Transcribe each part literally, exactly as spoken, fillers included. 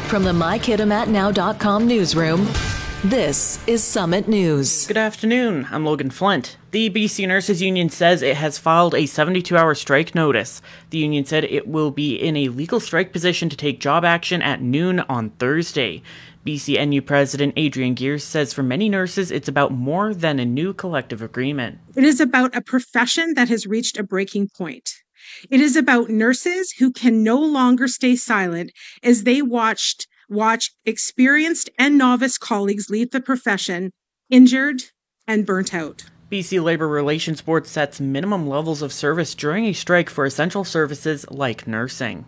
From the my kitimat now dot com newsroom, this is Summit News. Good afternoon, I'm Logan Flint. The B C Nurses Union says it has filed a seventy-two hour strike notice. The union said it will be in a legal strike position to take job action at noon on Thursday. B C N U President Adrian Gears says for many nurses, it's about more than a new collective agreement. It is about a profession that has reached a breaking point. It is about nurses who can no longer stay silent as they watched watch experienced and novice colleagues leave the profession injured and burnt out. B C Labour Relations Board sets minimum levels of service during a strike for essential services like nursing.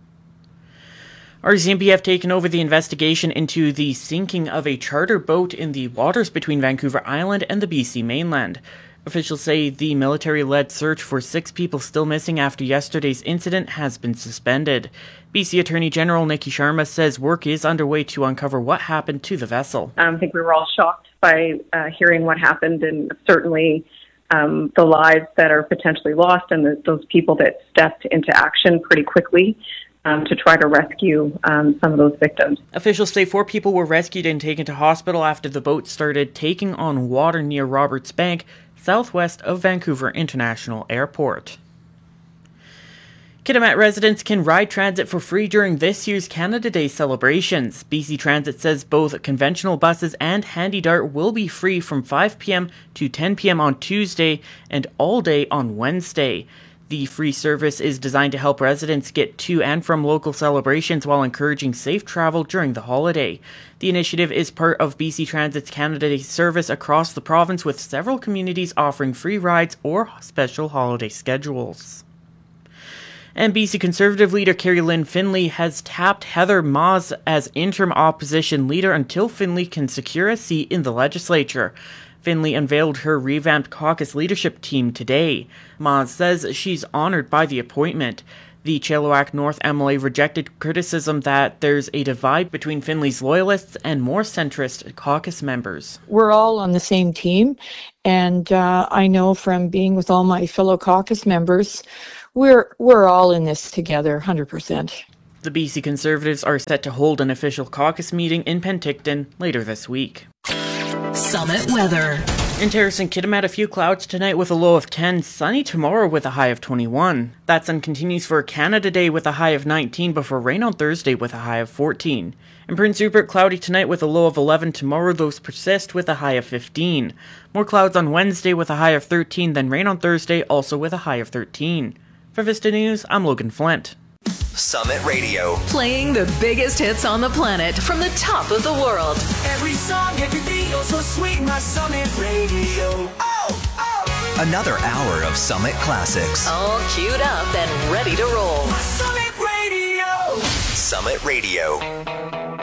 R C M P have taken over the investigation into the sinking of a charter boat in the waters between Vancouver Island and the B C mainland. Officials say the military-led search for six people still missing after yesterday's incident has been suspended. B C Attorney General Nikki Sharma says work is underway to uncover what happened to the vessel. I think we were all shocked by uh, hearing what happened, and certainly um, the lives that are potentially lost and the, those people that stepped into action pretty quickly um, to try to rescue um, some of those victims. Officials say four people were rescued and taken to hospital after the boat started taking on water near Roberts Bank, southwest of Vancouver International Airport. Kitimat residents can ride transit for free during this year's Canada Day celebrations. B C Transit says both conventional buses and Handy Dart will be free from five p.m. to ten p.m. on Tuesday and all day on Wednesday. The free service is designed to help residents get to and from local celebrations while encouraging safe travel during the holiday. The initiative is part of B C Transit's Canada Day service across the province, with several communities offering free rides or special holiday schedules. And B C Conservative leader Carrie Lynn Finlay has tapped Heather Maas as interim opposition leader until Finlay can secure a seat in the legislature. Finlay unveiled her revamped caucus leadership team today. Maas says she's honored by the appointment. The Chilliwack North M L A rejected criticism that there's a divide between Finlay's loyalists and more centrist caucus members. We're all on the same team, and uh, I know from being with all my fellow caucus members, we're we're all in this together, one hundred percent. The B C Conservatives are set to hold an official caucus meeting in Penticton later this week. Summit weather. In Terrace and Kitimat, a few clouds tonight with a low of ten, sunny tomorrow with a high of twenty-one. That sun continues for Canada Day with a high of nineteen before rain on Thursday with a high of fourteen. In Prince Rupert, cloudy tonight with a low of eleven, tomorrow those persist with a high of fifteen. More clouds on Wednesday with a high of thirteen, then rain on Thursday also with a high of thirteen. For Vista News, I'm Logan Flint. Summit Radio. Playing the biggest hits on the planet from the top of the world. Every song, every beat, oh so sweet, my Summit Radio. Oh, oh. Another hour of Summit classics. All queued up and ready to roll. My Summit Radio. Summit Radio.